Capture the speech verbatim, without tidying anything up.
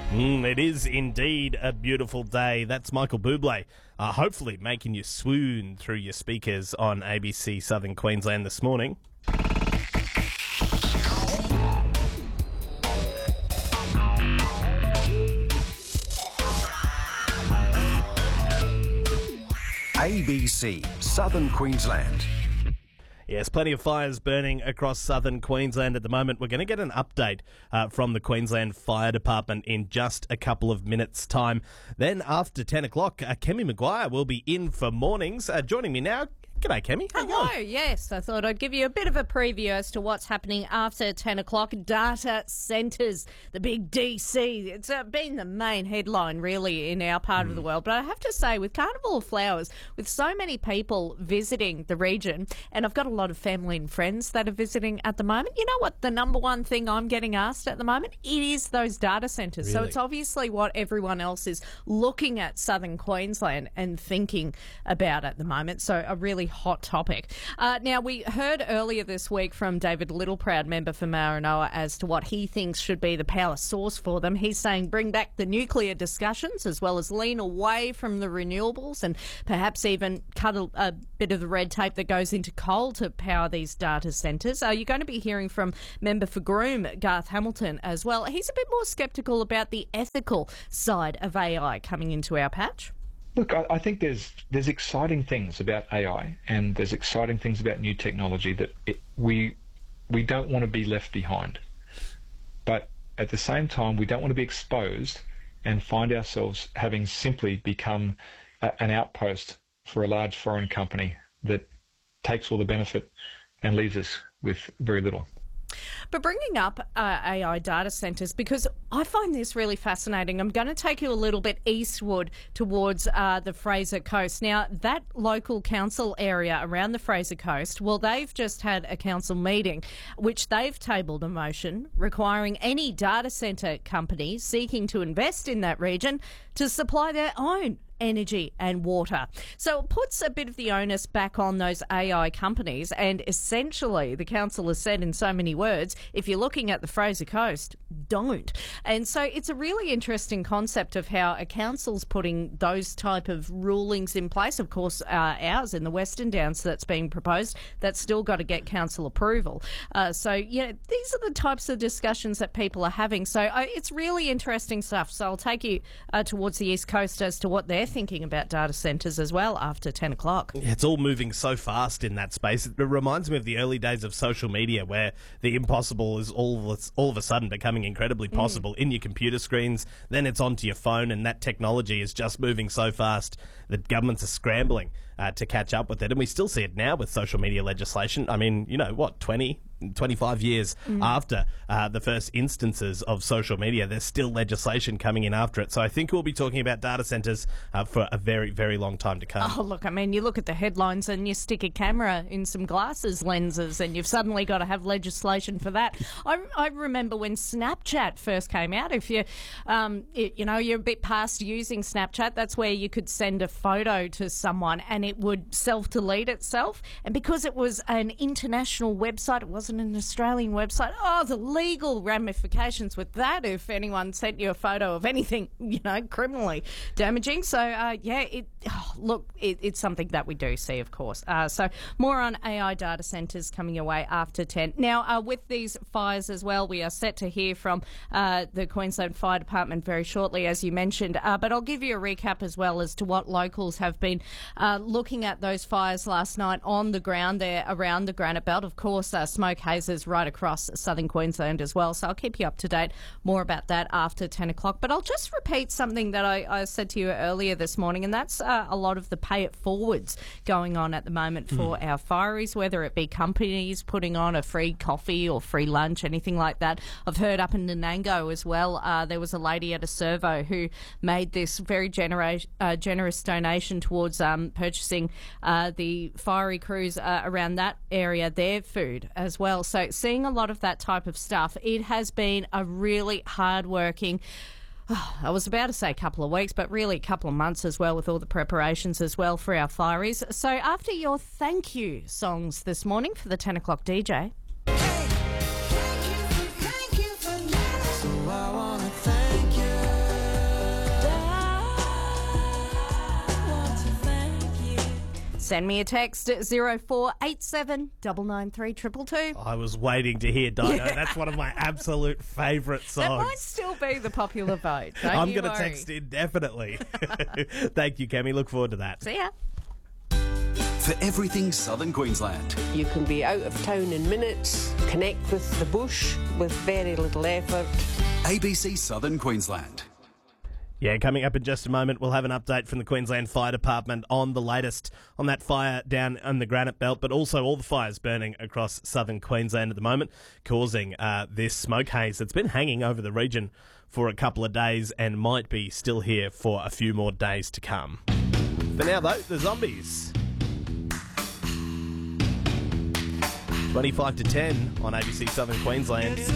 Mm, it is indeed a beautiful day. That's Michael Bublé, uh, hopefully making you swoon through your speakers on A B C Southern Queensland this morning. A B C Southern Queensland. Yes, plenty of fires burning across southern Queensland at the moment. We're going to get an update uh, from the Queensland Fire Department in just a couple of minutes' time. Then after ten o'clock, uh, Kemi Maguire will be in for mornings. Uh, joining me now. G'day, Kemi. How you Hello, going? yes. I thought I'd give you a bit of a preview as to what's happening after ten o'clock. Data centres, the big D C. It's uh, been the main headline, really, in our part mm. of the world. But I have to say, with Carnival of Flowers, with so many people visiting the region, and I've got a lot of family and friends that are visiting at the moment, you know what the number one thing I'm getting asked at the moment? It is those data centres. Really? So it's obviously what everyone else is looking at southern Queensland and thinking about at the moment. So a really hot topic. Uh, now, we heard earlier this week from David Littleproud, member for Maranoa, as to what he thinks should be the power source for them. He's saying bring back the nuclear discussions as well as lean away from the renewables and perhaps even cut a, a bit of the red tape that goes into coal to power these data centres. Uh, you're going to be hearing from member for Groom, Garth Hamilton, as well. He's a bit more sceptical about the ethical side of A I coming into our patch. Look, I, I think there's there's exciting things about A I, and there's exciting things about new technology that it, we we don't want to be left behind. But at the same time, we don't want to be exposed and find ourselves having simply become a, an outpost for a large foreign company that takes all the benefit and leaves us with very little. But bringing up uh, A I data centres, because I find this really fascinating. I'm going to take you a little bit eastward towards uh, the Fraser Coast. Now, that local council area around the Fraser Coast, well, they've just had a council meeting which they've tabled a motion requiring any data centre company seeking to invest in that region to supply their own energy and water. So it puts a bit of the onus back on those A I companies, and essentially the council has said in so many words, if you're looking at the Fraser Coast, don't. And so it's a really interesting concept of how a council's putting those type of rulings in place. Of course, uh, ours in the Western Downs that's being proposed, that's still got to get council approval. Uh, so, yeah, these are the types of discussions that people are having. So uh, it's really interesting stuff. So I'll take you uh, towards the East Coast as to what they're thinking about data centres as well after ten o'clock. It's all moving so fast in that space. It reminds me of the early days of social media where the impossible is all of, all of a sudden becoming incredibly possible mm. in your computer screens. Then it's onto your phone, and that technology is just moving so fast that governments are scrambling uh, to catch up with it. And we still see it now with social media legislation. I mean, you know, what, twenty, twenty-five years mm. after uh, the first instances of social media, there's still legislation coming in after it. So I think we'll be talking about data centres uh, for a very, very long time to come. Oh, look, I mean, you look at the headlines and you stick a camera in some glasses lenses and you've suddenly got to have legislation for that. I, I remember when Snapchat first came out, if you, um, it, you know, you're a bit past using Snapchat, that's where you could send a photo to someone and it would self-delete itself. And because it was an international website, it wasn't an Australian website. Oh, the legal ramifications with that if anyone sent you a photo of anything, you know, criminally damaging. So, uh, yeah, it oh, look, it, it's something that we do see, of course. Uh, so more on A I data centres coming your way after ten. Now, uh, with these fires as well, we are set to hear from uh, the Queensland Fire Department very shortly, as you mentioned. Uh, but I'll give you a recap as well as to what locals have been uh, looking at those fires last night on the ground there around the Granite Belt. Of course, uh, smoke hazes right across southern Queensland as well. So I'll keep you up to date more about that after ten o'clock. But I'll just repeat something that I, I said to you earlier this morning, and that's uh, a lot of the pay it forwards going on at the moment for mm. our fireys, whether it be companies putting on a free coffee or free lunch, anything like that. I've heard up in Nanango as well, uh, there was a lady at a servo who made this very genera- uh, generous donation towards um, purchasing uh, the fiery crews uh, around that area their food as well. So seeing a lot of that type of stuff, it has been a really hard-working, oh, I was about to say a couple of weeks, but really a couple of months as well with all the preparations as well for our fireys. So after your thank you songs this morning for the ten o'clock D J... Hey, thank you for, thank you for now. So I wanna thank you. Send me a text at zero four eight seven nine nine three two two two. I was waiting to hear Dino. Yeah. That's one of my absolute favourite That songs. might still be the popular vote. Don't I'm you going to worry. text in, definitely. Thank you, Kemi. Look forward to that. See ya. For everything Southern Queensland. You can be out of town in minutes, connect with the bush with very little effort. A B C Southern Queensland. Yeah, coming up in just a moment, we'll have an update from the Queensland Fire Department on the latest on that fire down on the Granite Belt, but also all the fires burning across southern Queensland at the moment, causing uh, this smoke haze that's been hanging over the region for a couple of days and might be still here for a few more days to come. For now, though, the Zombies. twenty-five to ten on A B C Southern Queensland.